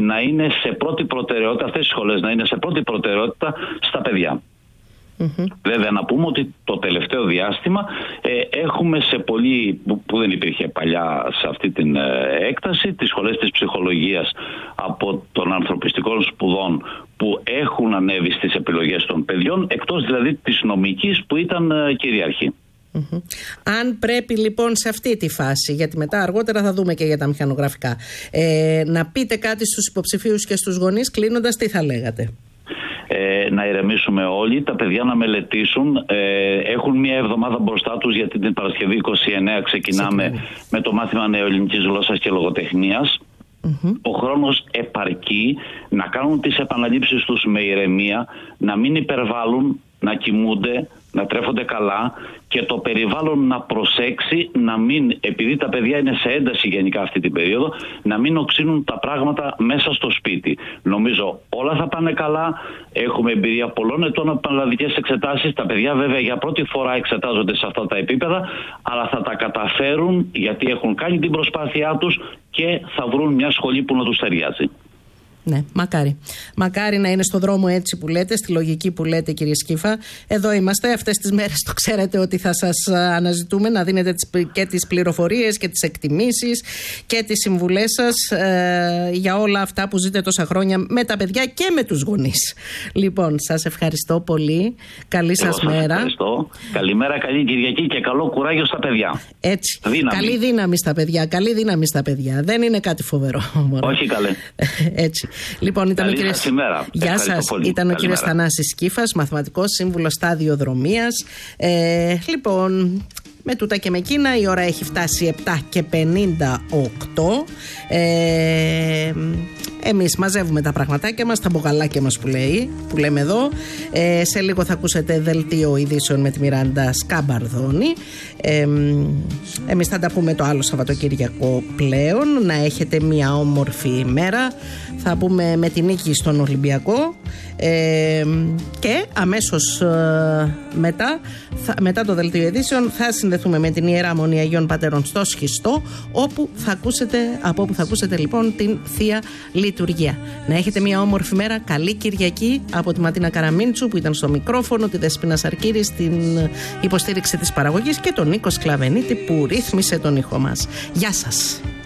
να είναι σε πρώτη προτεραιότητα, αυτές οι σχολές να είναι σε πρώτη προτεραιότητα στα παιδιά. Βέβαια να πούμε ότι το τελευταίο διάστημα έχουμε σε πολύ, που δεν υπήρχε παλιά σε αυτή την έκταση, τις σχολές της ψυχολογίας από των ανθρωπιστικών σπουδών που έχουν ανέβει στις επιλογές των παιδιών, εκτός δηλαδή της νομικής που ήταν κυρίαρχη. Αν πρέπει λοιπόν σε αυτή τη φάση, γιατί μετά αργότερα θα δούμε και για τα μηχανογραφικά, να πείτε κάτι στους υποψηφίους και στους γονείς, κλείνοντας, τι θα λέγατε? Να ηρεμήσουμε όλοι, τα παιδιά να μελετήσουν. Έχουν μία εβδομάδα μπροστά τους, γιατί την Παρασκευή 29 ξεκινάμε με το μάθημα νεοελληνικής γλώσσας και λογοτεχνίας. Ο χρόνος επαρκεί να κάνουν τις επαναλήψεις τους με ηρεμία, να μην υπερβάλλουν, να κοιμούνται, να τρέφονται καλά και το περιβάλλον να προσέξει να μην, επειδή τα παιδιά είναι σε ένταση γενικά αυτή την περίοδο, να μην οξύνουν τα πράγματα μέσα στο σπίτι. Νομίζω όλα θα πάνε καλά. Έχουμε εμπειρία πολλών ετών από πανελλαδικές εξετάσεις. Τα παιδιά βέβαια για πρώτη φορά εξετάζονται σε αυτά τα επίπεδα, αλλά θα τα καταφέρουν γιατί έχουν κάνει την προσπάθειά τους και θα βρουν μια σχολή που να τους ταιριάζει. Ναι, μακάρι. Μακάρι να είναι στο δρόμο έτσι που λέτε, στη λογική που λέτε, κύριε Σκύφα. Εδώ είμαστε. Αυτές τις μέρες το ξέρετε ότι θα σας αναζητούμε, να δίνετε και τις πληροφορίες και τις εκτιμήσεις και τις συμβουλές σας για όλα αυτά που ζείτε τόσα χρόνια με τα παιδιά και με τους γονείς. Λοιπόν, σας ευχαριστώ πολύ. Καλή σας μέρα. Ευχαριστώ. Καλημέρα, καλή Κυριακή και καλό κουράγιο στα παιδιά. Έτσι. Καλή δύναμη στα παιδιά. Καλή δύναμη στα παιδιά. Δεν είναι κάτι φοβερό. Όχι καλέ. Έτσι. Λοιπόν, ήταν ο κύριος... Γεια σας. Ήταν ο κύριος Θανάσης Σκύφας, μαθηματικός σύμβουλος σταδιοδρομίας. Λοιπόν, με τούτα και με εκείνα η ώρα έχει φτάσει 7:58. Εμείς μαζεύουμε τα πραγματάκια μας, τα μπογαλάκια μας που λέμε εδώ. Σε λίγο θα ακούσετε δελτίο ειδήσεων με τη Μιράντα Σκαμπαρδόνη. Εμείς θα τα πούμε το άλλο Σαββατοκύριακο πλέον. Να έχετε μια όμορφη ημέρα. Θα πούμε με την νίκη στον Ολυμπιακό. Και αμέσως μετά το δελτίο ειδήσεων θα συνδεθούμε με την Ιερά Μονή Αγίων Πατέρων στο Σχιστό, από όπου θα ακούσετε λοιπόν την Θεία Λειτουργία. Να έχετε μια όμορφη μέρα. Καλή Κυριακή από τη Ματίνα Καραμίντσου που ήταν στο μικρόφωνο, τη Δεσπίνα Σαρκύρη στην υποστήριξη της παραγωγής και τον Νίκο Σκλαβενίτη που ρύθμισε τον ήχο μας. Γεια σας.